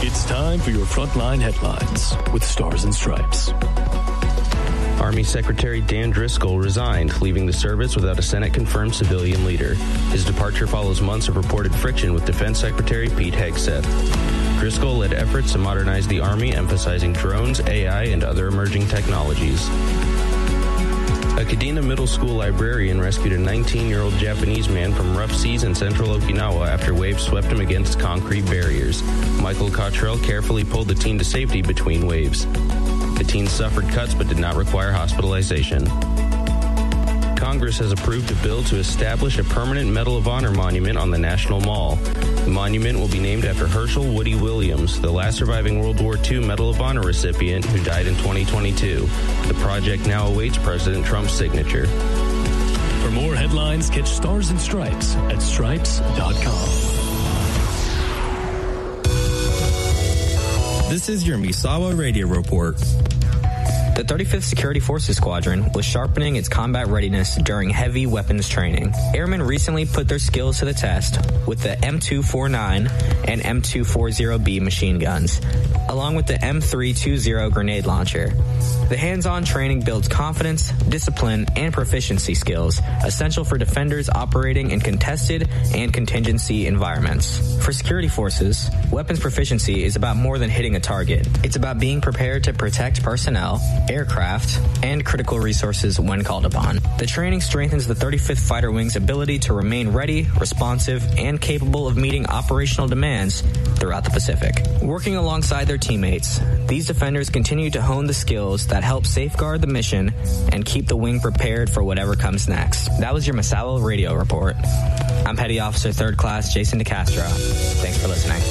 It's time for your Frontline Headlines with Stars and Stripes. Army Secretary Dan Driscoll resigned, leaving the service without a Senate-confirmed civilian leader. His departure follows months of reported friction with Defense Secretary Pete Hegseth. Driscoll led efforts to modernize the Army, emphasizing drones, AI, and other emerging technologies. A Kadena Middle School librarian rescued a 19-year-old Japanese man from rough seas in central Okinawa after waves swept him against concrete barriers. Michael Cottrell carefully pulled the teen to safety between waves. The teen suffered cuts but did not require hospitalization. Congress has approved a bill to establish a permanent Medal of Honor monument on the National Mall. The monument will be named after Herschel Woody Williams, the last surviving World War II Medal of Honor recipient who died in 2022. The project now awaits President Trump's signature. For more headlines, catch Stars and Stripes at stripes.com. This is your Misawa Radio Report. The 35th Security Forces Squadron was sharpening its combat readiness during heavy weapons training. Airmen recently put their skills to the test with the M249 and M240B machine guns, along with the M320 grenade launcher. The hands-on training builds confidence, discipline, and proficiency skills essential for defenders operating in contested and contingency environments. For security forces, weapons proficiency is about more than hitting a target. It's about being prepared to protect personnel, aircraft, and critical resources when called upon. The training strengthens the 35th Fighter Wing's ability to remain ready, responsive, and capable of meeting operational demands throughout the Pacific. Working alongside their teammates, these defenders continue to hone the skills that help safeguard the mission and keep the wing prepared for whatever comes next. That was your Misawa Radio Report. I'm Petty Officer 3rd Class Jason DeCastro. Thanks for listening.